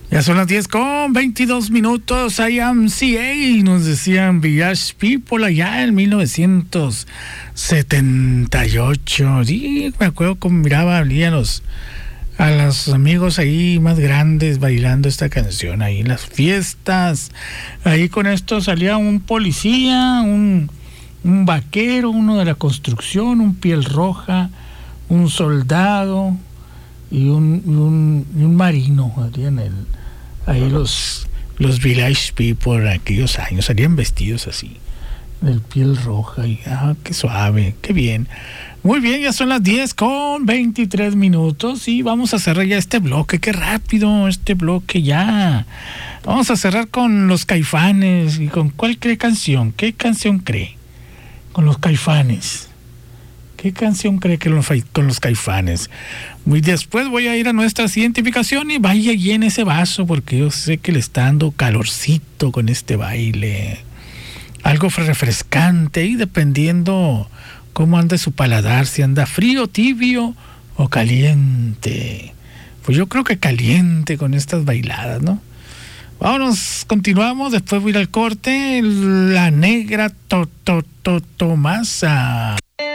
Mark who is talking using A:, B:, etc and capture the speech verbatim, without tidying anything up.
A: Ya son las diez con veintidós minutos. I am C A, nos decían Village People allá en mil novecientos setenta y ocho. Sí, me acuerdo cómo miraba a los, a los amigos ahí más grandes bailando esta canción ahí en las fiestas. Ahí con esto salía un policía, un, un vaquero, uno de la construcción, un piel roja, un soldado y un, y un, y un marino en el. Ahí los, los Village People en aquellos años salían vestidos así, de piel roja, y ah, qué suave, qué bien. Muy bien, ya son las diez con veintitrés minutos y vamos a cerrar ya este bloque. Qué rápido este bloque ya. Vamos a cerrar con los Caifanes. ¿Y con cuál cree canción? ¿Qué canción cree? Con los Caifanes. ¿Qué canción cree que los, con los Caifanes? Muy después voy a ir a nuestra identificación y vaya y en ese vaso, porque yo sé que le está dando calorcito con este baile. Algo refrescante y dependiendo cómo anda su paladar, si anda frío, tibio o caliente. Pues yo creo que caliente con estas bailadas, ¿no? Vámonos, continuamos, después voy a ir al corte. La negra to, to, to, Tomasa.